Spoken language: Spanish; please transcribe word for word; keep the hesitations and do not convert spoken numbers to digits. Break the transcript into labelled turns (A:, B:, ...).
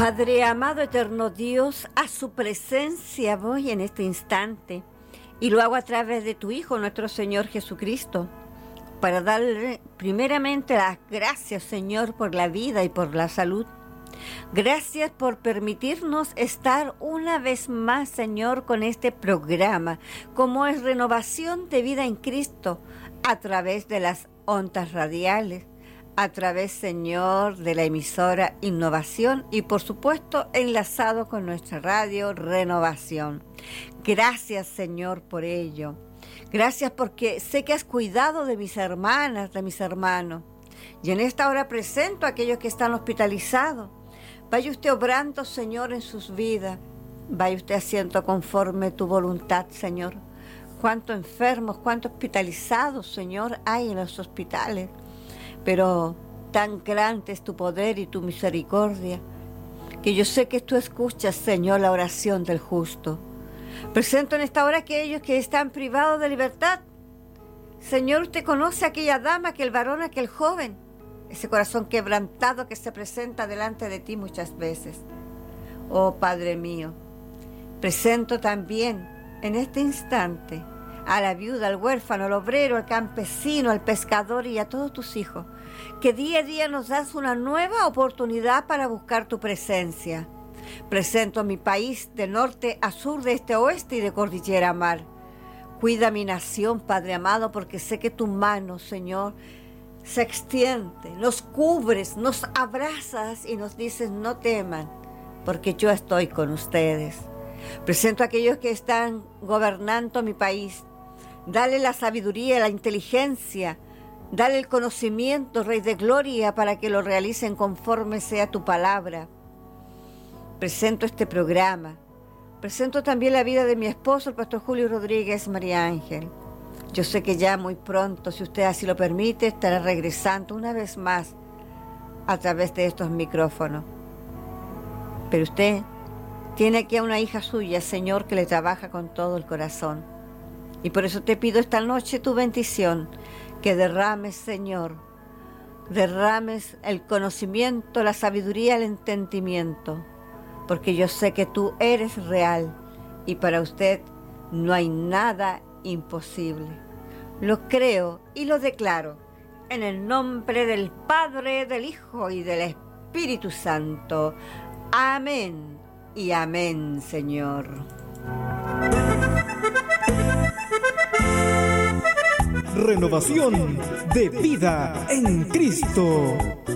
A: Padre amado, eterno Dios, a su presencia voy en este instante y lo hago a través de tu Hijo, nuestro Señor Jesucristo, para darle primeramente las gracias, Señor, por la vida y por la salud. Gracias por permitirnos estar una vez más, Señor, con este programa, como es Renovación de Vida en Cristo, a través de las ondas radiales, a través, Señor, de la emisora Innovación y, por supuesto, enlazado con nuestra radio Renovación. Gracias, Señor, por ello. Gracias porque sé que has cuidado de mis hermanas, de mis hermanos. Y en esta hora presento a aquellos que están hospitalizados. Vaya usted obrando, Señor, en sus vidas. Vaya usted haciendo conforme tu voluntad, Señor. Cuántos enfermos, cuántos hospitalizados, Señor, hay en los hospitales. Pero tan grande es tu poder y tu misericordia, que yo sé que tú escuchas, Señor, la oración del justo. Presento en esta hora a aquellos que están privados de libertad. Señor, usted conoce a aquella dama, aquel varón, aquel joven, ese corazón quebrantado que se presenta delante de ti muchas veces. Oh, Padre mío, presento también en este instante a la viuda, al huérfano, al obrero, al campesino, al pescador y a todos tus hijos, que día a día nos das una nueva oportunidad para buscar tu presencia. Presento a mi país de norte a sur, de este a oeste y de cordillera a mar. Cuida mi nación, Padre amado, porque sé que tu mano, Señor, se extiende, nos cubres, nos abrazas y nos dices: no teman, porque yo estoy con ustedes. Presento a aquellos que están gobernando mi país. Dale la sabiduría, la inteligencia, dale el conocimiento, Rey de Gloria, para que lo realicen conforme sea tu palabra. Presento este programa. Presento también la vida de mi esposo, el pastor Julio Rodríguez María Ángel. Yo sé que ya muy pronto, si usted así lo permite, estará regresando una vez más a través de estos micrófonos. Pero usted tiene aquí a una hija suya, Señor, que le trabaja con todo el corazón. Y por eso te pido esta noche tu bendición, que derrames, Señor, derrames el conocimiento, la sabiduría, el entendimiento, porque yo sé que tú eres real y para usted no hay nada imposible. Lo creo y lo declaro en el nombre del Padre, del Hijo y del Espíritu Santo. Amén y amén, Señor.
B: Renovación de Vida en Cristo.